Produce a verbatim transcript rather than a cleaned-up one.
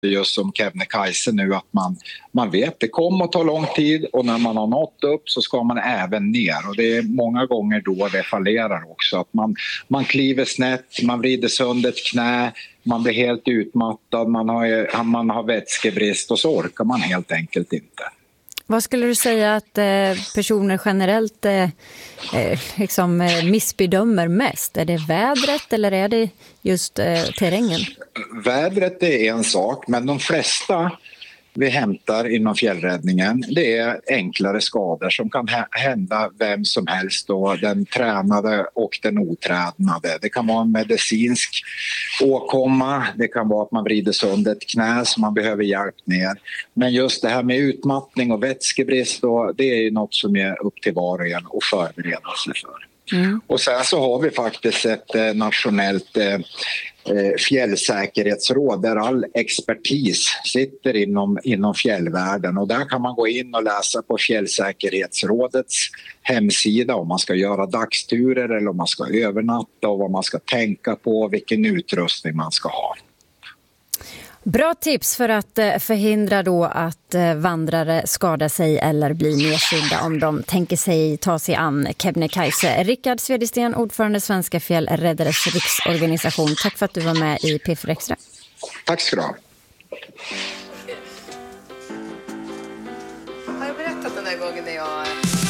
just som Kebnekaise nu, att man, man vet det kommer att ta lång tid, och när man har nått upp så ska man även ner, och det är många gånger då det fallerar också, att man, man kliver snett, man vrider sönder ett knä, man blir helt utmattad, man har, man har vätskebrist och så orkar man helt enkelt inte. Vad skulle du säga att eh, personer generellt eh, eh, liksom, eh, missbedömer mest? Är det vädret eller är det just eh, terrängen? Vädret är en sak, men de flesta vi hämtar inom fjällräddningen, det är enklare skador som kan hända vem som helst då, den tränade och den otränade. Det kan vara en medicinsk åkomma, det kan vara att man vrider sönder ett knä så man behöver hjälp ner. Men just det här med utmattning och vätskebrist då, det är ju något som är upp till var och en att förbereda sig för. Mm. Och sen så har vi faktiskt ett eh, nationellt eh, fjällsäkerhetsråd där all expertis sitter inom, inom fjällvärlden, och där kan man gå in och läsa på fjällsäkerhetsrådets hemsida om man ska göra dagsturer eller om man ska övernatta och vad man ska tänka på, vilken utrustning man ska ha. Bra tips för att förhindra då att vandrare skadar sig eller blir nedsydda om de tänker sig ta sig an Kebnekaise. Rickard Svedsten, ordförande Svenska Fjällräddares riksorganisation. Tack för att du var med i P fyra Extra. Tack ska du ha.